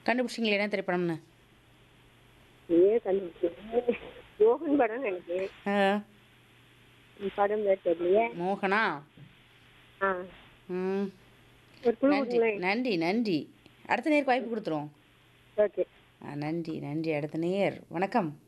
கண்டுபிடிச்சிங்களா என்ன திரைப்படம்னு? ஏன் கண்டுபிடிச்சீங்க? யோகன் படம் நினைக்கிறேன். ஆ, படம் பேர் தெரியலையே. மோகனா? ஆ, ம். ஒரு குழு நன்றி கொடுங்களேன். நன்றி நன்றி. அடுத்த நேருக்கு வாய்ப்பு கொடுத்துருவோம். ஓகே. நன்றி நன்றி. அடுத்த நேயர் வணக்கம்.